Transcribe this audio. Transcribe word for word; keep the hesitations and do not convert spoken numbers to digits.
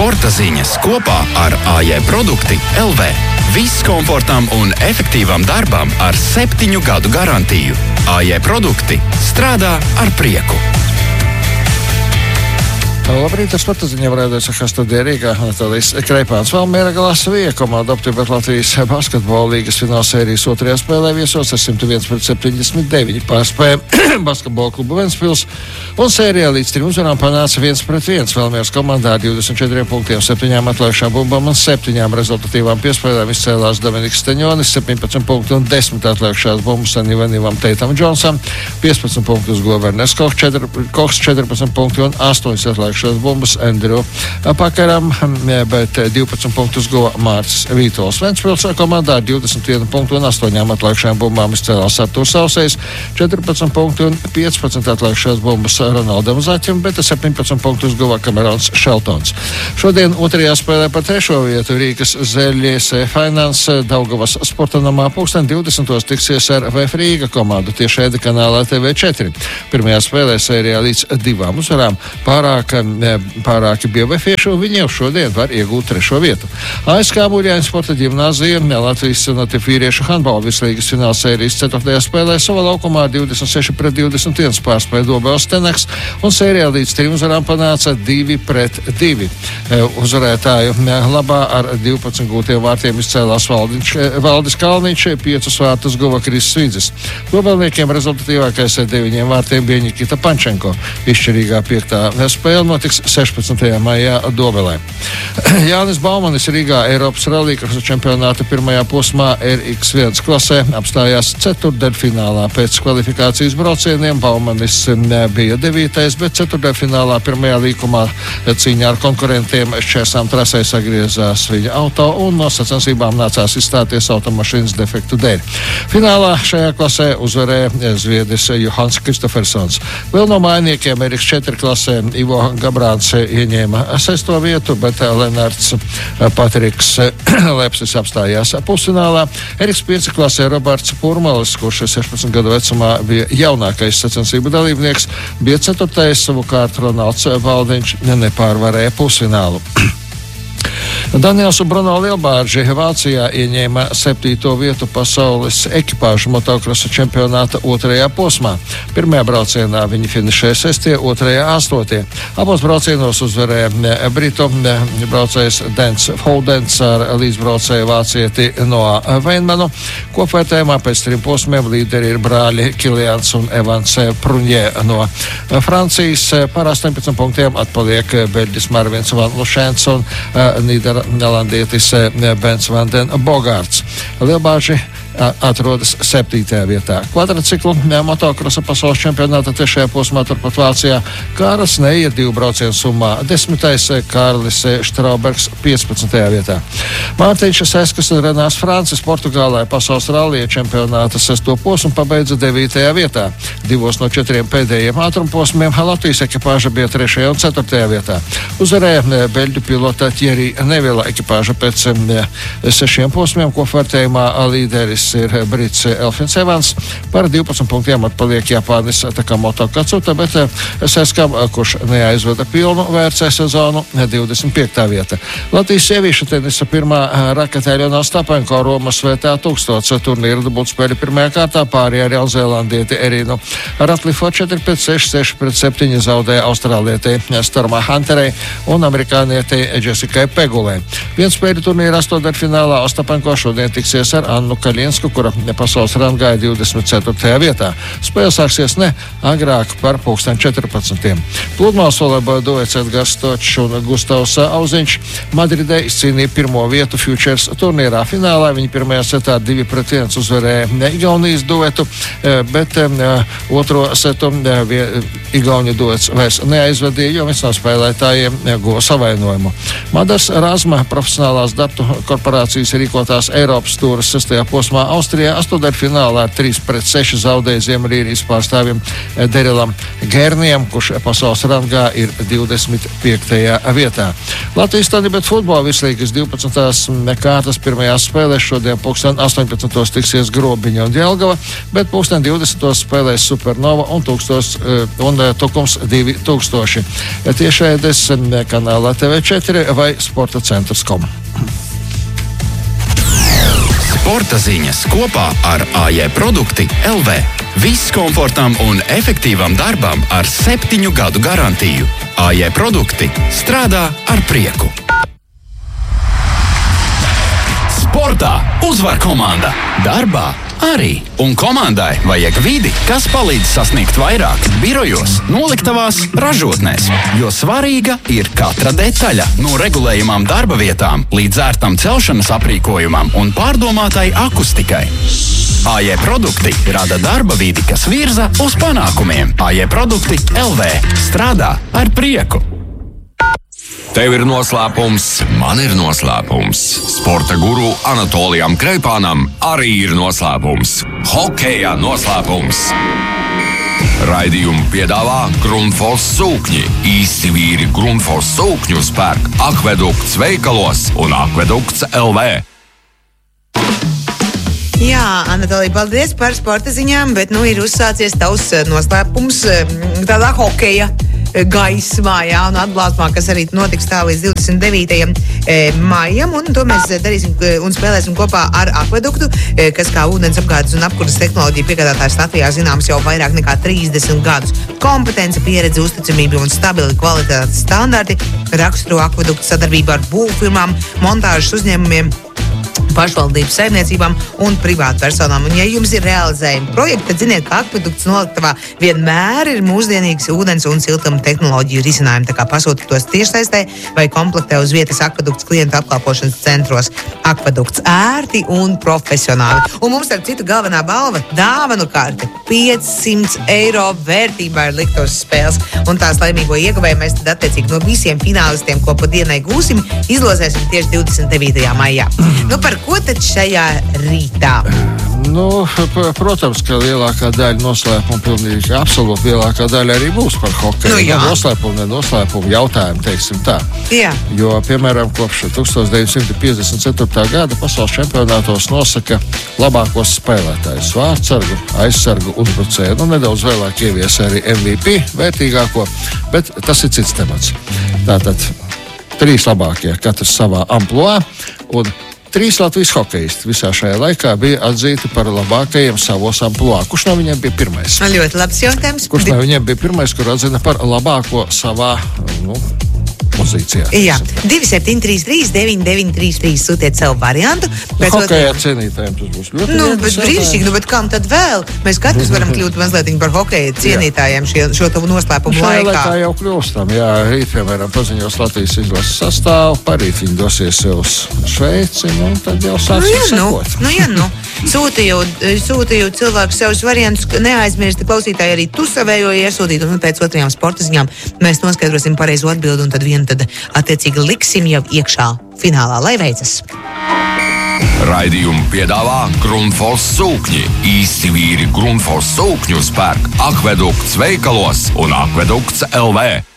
sporta ziņas kopā ar A J Produkti L V. Viss komfortam un efektīvam darbam ar septiņu gadu garantiju. A J Produkti strādā ar prieku. Labrīt, ar sporta ziņām raidījos, kas tad ir Rīgā. Natālijas Kreipāns vēl Miera Glasvija komanda optibēt Latvijas basketbola līgas fināla sērijas otrajā spēlē viesos ar simt viens pret septiņdesmit deviņi pārspēja basketbola klubu Ventspils. Un sērijā līdz trim uzvarām panāca viens pret viens. Vēlamies komandā ar divdesmit četriem punktiem, septiņām atlaišām bumbām un septiņām rezultatīvām piespēlēm izcēlās Dominiks Steņonis, septiņpadsmit punktu un desmit atlaišās bumbas Anivanīvam Teitam Džonsam, piecpadsmit punktus Governers Koks, četrpadsmit punktu un astoņas atlaišās bumbas Andrew Pakaram, bet divpadsmit punktus guva Mārcis Vītols. Ventspils komandā ar divdesmit vienu punktu un astoņām atlaišām bumbām izcēlās Artūrs Sausējs, četrpadsmit punktu un piecpadsmit atlaišās bumbas Ronaldam Zaķim, bet septiņpadsmit punktus guva Kamerons Šeltons. Šodien otrajā spēlē par trešo vietu Rīgas Zeļies Finance Daugavas sporta namā pulksten divdesmitos tiksies ar V F Rīga komandu tieši ēda kanālā T V četri. Pirmajā spēlē sērijā līdz divām uzvarām pārāk pārāki biobefieši, un viņi jau šodien var iegūt trešo vietu. A S K Muļāņu sporta ģimnāzija Latvijas Natif vīriešu handbola vislīgas fināla sērijas ceturtajā spēlē savā laukumā ar divdesmit seši pret divdesmit viens pārspēja Dobels Tenaks, un sērijā līdz trim uzvarām panāca divi pret divi. Uzvarētāju labā ar divpadsmit gūtiem vārtiem izcēlās Valdiņš, Valdis Kalniņš, piecus vārtus guva Kris Svidzis. Dobelniekiem rezultatīvākais ar deviņiem vārtiem bija Nikita Pančenko. Izšķirīgā piektā spēle notiks sešpadsmitajā maijā Dobelē. Jānis Baumanis Rīgā Eiropas rallija čempionāta pirmajā posmā R X viens klasē apstājās ceturtdaļfinālā. Pēc kvalifikācijas braucieniem Baumanis bija devītais, bet ceturtdaļfinālā pirmajā līkumā cīņā ar konkurentiem šķērsām trasē sagriezās viņa auto un no sacensībām nācās izstāties automašīnas defektu dēļ. Finālā šajā klasē uzvarēja Zviedris Johans Kristofersons. Vēl no mainiekiem R X četri klasē Ivo Gabrāns ieņēma sesto vietu, bet Lenards Patriks Lepsis apstājās pusfinālā. R X pieci klasē Roberts Purmalis, kurš sešpadsmit gadu vecumā bija jaunākais sacensību dalībnieks, bija ceturtais, savukārt Ronalds Valdiņš nepārvarēja pusfinālu. Daniels un Bruno Lielbārži Vācijā ieņēma septīto vietu pasaules ekipāžu motokrosa čempionāta otrajā posmā. Pirmajā braucienā viņi finišēja sestie, otrajā astotie. Abos braucienos uzvarēja Britu braucējs Dens Holdens ar līdzbraucēju vācieti Noa Veinmanu. Kopvērtējumā pēc trim posmiem līderi ir brāļi Kilians un Evans Prunjē no Francijas. Par astoņpadsmit punktiem atpaliek Beļģis Marvins Van Lušēns un Nīderlandietis Bens van den Bogārts. Lielbāži atrodas septītajā vietā. Kvadrciklu motokrosa pasaules čempionāta trešajā posmā turpat Vācijā Kāras Neija divu braucienu summā desmitais, Kārlis Štraubergs piecpadsmitajā vietā. Mārtiņš Seskas un Renārs Francis Portugālē pasaules rallija čempionāta sesto posmu pabeidza devītajā vietā. Divos no četriem pēdējiem ātrumposmiem Latvijas ekipāža bija trešajā un ceturtajā vietā. Uzvarēja beļģu pilota Thierry Nevila ekipāža pēc sešiem posmiem, ko vērtējumā līderis ir Brits Elfins Evans. Par divpadsmit punktiem atpaliek Japānis Takamoto Katsuta, bet Seskam, kurš neaizvada pilnu V R C sezonu, divdesmit piektā vieta. Latvijas sieviešu tenisa pirmā raketē Ļona Ostapenko Romas Svētā tūkstots turnīra dubultspēļu pirmajā kārtā pārējā ar Jaunzēlandieti Erinu Ratlifo četri pret seši, seši pret septiņi zaudēja austrālietei Stormā Hunterei un amerikānietei Jessikai Pegulei. Vienspēļu turnīra astotdaļfinālā Ostapenko šodien tiksies ar Annu Kaļinsku, kura pasaules rangā ir divdesmit ceturtajā vietā. Spēle sāksies ne agrāk par pulksten četrpadsmitiem. Pludmales volejbola duets Edgars Stočs un Gustavs Auziņš Madridē izcīnīja pirmo vietu Futures turnīrā. Finālā viņi pirmajā setā divi pret viens uzvarēja Igaunijas duetu, bet otro setu Igauņu duets vairs neaizvadīja, jo viens no spēlētājiem guva savainojumu. Madars Razma profesionālās datu korporācijas rīkotās Eiropas tūras sestajā posmā Stokholmā, Austrijā astotdaļfinālā ar trīs pret seši zaudēja Ziemeļīrijas pārstāvim Derilam Gernijam, kurš pasaules rangā ir divdesmit piektajā vietā. Latvijas Tanibet futbola vislīgas divpadsmitās kārtas pirmajās spēlēs šodien pulksten astoņpadsmitos tiksies Grobiņa un Jelgava, bet pulksten divdesmitos spēlēs Supernova un, tūkstos, un Tukums divi tūkstoši. Tiešraides kanālā T V četri vai sporta centrs kom. Sporta ziņas kopā ar A J Produkti L V. Viss komfortam un efektīvam darbam ar septiņu gadu garantiju. A J Produkti strādā ar prieku. Sportā uzvar komanda, darbā arī. Un komandai vajag vidi, kas palīdz sasniegt vairāk birojos, noliktavās, ražotnēs. Jo svarīga ir katra detaļa, no regulējumām darba vietām līdz ērtam celšanas aprīkojumam un pārdomātai akustikai. A J Produkti rada darba vidi, kas virza uz panākumiem. A J Produkti L V strādā ar prieku. Tev ir noslēpums, man ir noslēpums. Sporta guru Anatolijam Kreipānam arī ir noslēpums. Hokeja noslēpums. Raidījumu piedāvā Grundfos sūkņi. Īsti vīri Grundfos sūkņus pērk Akvedukts veikalos un Akvedukts L V. Jā, Anatolija, paldies par sporta ziņām, bet nu ir uzsācies tavs noslēpums tādā hokeja gaismā, jā, un atblāzmā, kas arī notiks tā līdz divdesmit devītajam maijam, un to mēs darīsim un spēlēsim kopā ar Akveduktu, kas kā ūdens apgādes un apkuras tehnoloģija piegādātājs Latvijā zināms jau vairāk nekā trīsdesmit gadus. Kompetence, pieredze, uzticamība un stabili kvalitātes standarti raksturo Akveduktu sadarbību ar būvfirmām, montāžas uzņēmumiem, pašvaldības saimniecībām un privātpersonām. Un ja jums ir realizējumi projekti, tad ziniet, ka Akvedukts noliktavā vienmēr ir mūsdienīgs ūdens un siltuma tehnoloģiju risinājumi. Tā kā pasūti tos tiešsaistē vai komplektē uz vietas Akvedukts klientu apkalpošanas centros. Akvedukts ērti un profesionāli. Un mums ar citu galvenā balva dāvanu karte piecsimt eiro vērtībā ir liktos spēles. Un tās laimīgo ieguvēju mēs tad attiecīgi no visiem finālistiem, ko pa dienai gūsim, izlozēsim tieši divdesmit devītajā maijā. Nu, par ko tad šajā rītā? Nu, protams, ka lielākā daļa noslēpuma, pilnīgi absolūti lielākā daļa arī būs par hokeju. Nu, jā. Noslēpuma, ne noslēpuma jautājumu, teiksim tā. Jā. Jo, piemēram, kopš deviņdesmit piecdesmit ceturtā gada pasaules čempionātos nosaka labākos spēlētājus - vārtsargu, aizsargu, uzbrucēju. Nu, nedaudz vēlāk ievies arī M V P vērtīgāko, bet tas ir cits temats. Tātad trīs labākie, katrs savā amploā, un trīs Latvijas hokeisti visā šajā laikā bija atzīti par labākajiem savos amploā. Kurš no viņiem bija pirmais? Ļoti labs jautājums. Kurš no viņiem bija pirmais, kur atzina par labāko savā, nu, pozīcijā? Jā, divi septiņi trīs trīs deviņi deviņi trīs trīs sūtiet savu variantu. Nu, hokejā cienītājiem tas būs ļoti Nu, bet brīnišķīgi, nu, bet kam tad vēl? Mēs katrs varam kļūt mazliet par hokeja cienītājiem šie, šo tavu noslēpumu Šajā laikā. laikā jau kļūstam, jā, rīt, piemēram, paziņos Latvijas izlases sastāvu, parīt viņi dosies jau uz Šveici, un tad jau Nu, sāksim jā, nu, sekot. nu, jā, nu. Sūtīju, sūtīju cilvēku savus variantus, neaizmirsti klausītāji arī tu savējo iesūtīt, un pēc otrajām sporta ziņām mēs noskaidrosim pareizo atbildi, un tad vienu tad attiecīgi liksim jau iekšā finālā, lai veicas. Raidījumu piedāvā Grundfos sūkņi. Īsti vīri Grundfos sūkņus pērk Akvedukts veikalos un Akvedukts L V.